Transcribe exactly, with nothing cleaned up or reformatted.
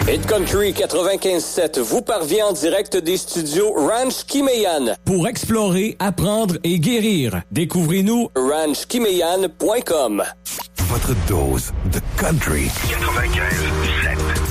Hit Country quatre-vingt-quinze sept vous parvient en direct des studios Ranch Kimeyan. Pour explorer, apprendre et guérir, découvrez-nous ranch kimeyan point com. Votre dose de country. quatre-vingt-quinze sept.